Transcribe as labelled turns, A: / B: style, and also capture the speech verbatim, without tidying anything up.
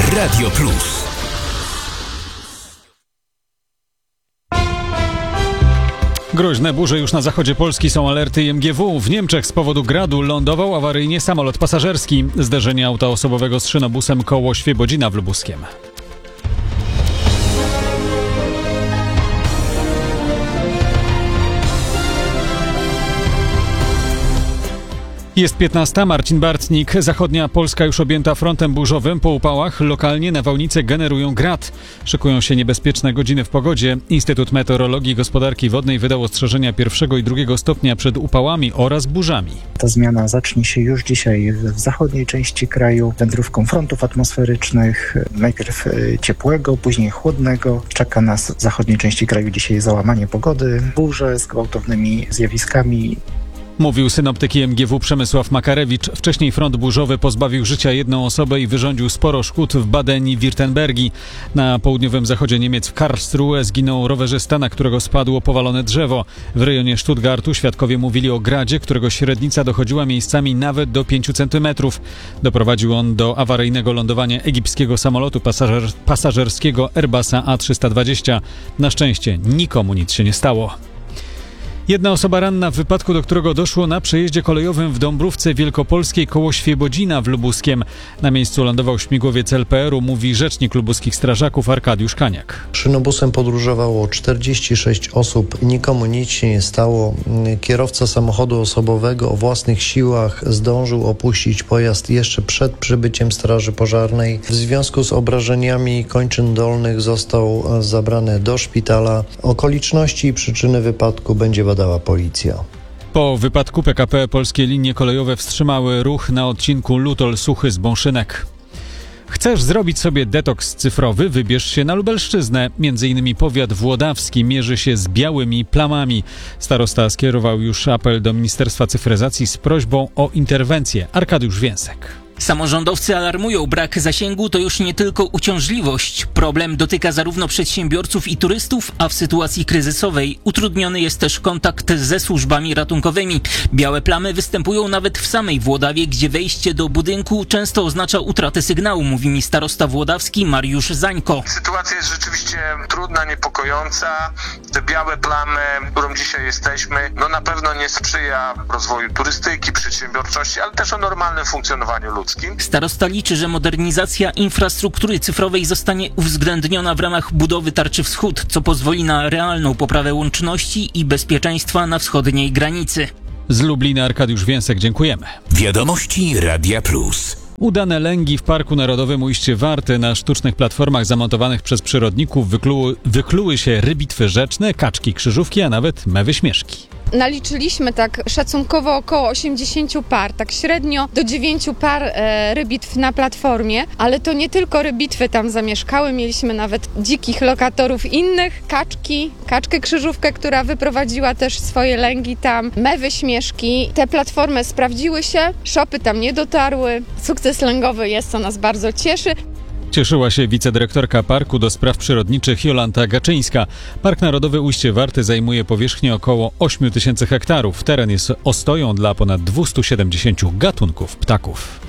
A: Radio Plus.
B: Groźne burze już na zachodzie Polski, są alerty I M G W. W Niemczech z powodu gradu lądował awaryjnie samolot pasażerski. Zderzenie auta osobowego z szynobusem koło Świebodzina w Lubuskiem. Jest piętnasta. Marcin Bartnik. Zachodnia Polska już objęta frontem burzowym. Po upałach lokalnie nawałnice generują grad. Szykują się niebezpieczne godziny w pogodzie. Instytut Meteorologii i Gospodarki Wodnej wydał ostrzeżenia pierwszego i drugiego stopnia przed upałami oraz burzami.
C: Ta zmiana zacznie się już dzisiaj w zachodniej części kraju wędrówką frontów atmosferycznych. Najpierw ciepłego, później chłodnego. Czeka nas w zachodniej części kraju dzisiaj załamanie pogody, burze z gwałtownymi zjawiskami.
B: Mówił synoptyk I M G W Przemysław Makarewicz. Wcześniej front burzowy pozbawił życia jedną osobę i wyrządził sporo szkód w Badenii-Wirtembergi. Na południowym zachodzie Niemiec w Karlsruhe zginął rowerzysta, na którego spadło powalone drzewo. W rejonie Stuttgartu świadkowie mówili o gradzie, którego średnica dochodziła miejscami nawet do pięciu centymetrów. Doprowadził on do awaryjnego lądowania egipskiego samolotu pasażer, pasażerskiego Airbusa A trzysta dwadzieścia. Na szczęście nikomu nic się nie stało. Jedna osoba ranna w wypadku, do którego doszło na przejeździe kolejowym w Dąbrówce Wielkopolskiej koło Świebodzina w Lubuskiem. Na miejscu lądował śmigłowiec L P R-u, mówi rzecznik lubuskich strażaków Arkadiusz Kaniak.
D: Szynobusem podróżowało czterdzieści sześć osób, nikomu nic się nie stało. Kierowca samochodu osobowego o własnych siłach zdążył opuścić pojazd jeszcze przed przybyciem straży pożarnej. W związku z obrażeniami kończyn dolnych został zabrany do szpitala. Okoliczności i przyczyny wypadku będzie badała policja.
B: Po wypadku P K P Polskie Linie Kolejowe wstrzymały ruch na odcinku Lutol-Suchy z Bąszynek. Chcesz zrobić sobie detoks cyfrowy? Wybierz się na Lubelszczyznę. Między innymi powiat włodawski mierzy się z białymi plamami. Starosta skierował już apel do Ministerstwa Cyfryzacji z prośbą o interwencję. Arkadiusz Więsek.
E: Samorządowcy alarmują, brak zasięgu to już nie tylko uciążliwość. Problem dotyka zarówno przedsiębiorców i turystów, a w sytuacji kryzysowej utrudniony jest też kontakt ze służbami ratunkowymi. Białe plamy występują nawet w samej Włodawie, gdzie wejście do budynku często oznacza utratę sygnału, mówi mi starosta włodawski Mariusz Zańko.
F: Sytuacja jest rzeczywiście trudna, niepokojąca. Te białe plamy, którą dzisiaj jesteśmy, no na pewno nie sprzyja rozwoju turystyki, przedsiębiorczości, ale też o normalnym funkcjonowaniu ludzkim.
E: Starosta liczy, że modernizacja infrastruktury cyfrowej zostanie uwzględniona w ramach budowy Tarczy Wschód, co pozwoli na realną poprawę łączności i bezpieczeństwa na wschodniej granicy.
B: Z Lublina Arkadiusz Więsek, dziękujemy.
A: Wiadomości Radia Plus.
B: Udane lęgi w Parku Narodowym Ujście Warty. Na sztucznych platformach zamontowanych przez przyrodników wykluły, wykluły się rybitwy rzeczne, kaczki krzyżówki, a nawet mewy śmieszki.
G: Naliczyliśmy tak szacunkowo około osiemdziesiąt par, tak średnio do dziewięciu par e, rybitw na platformie, ale to nie tylko rybitwy tam zamieszkały, mieliśmy nawet dzikich lokatorów innych, kaczki, kaczkę krzyżówkę, która wyprowadziła też swoje lęgi tam, mewy śmieszki. Te platformy sprawdziły się, szopy tam nie dotarły, sukces lęgowy jest, co nas bardzo cieszy.
B: Cieszyła się wicedyrektorka Parku do Spraw Przyrodniczych Jolanta Gaczyńska. Park Narodowy Ujście Warty zajmuje powierzchnię około ośmiu tysięcy hektarów. Teren jest ostoją dla ponad dwustu siedemdziesięciu gatunków ptaków.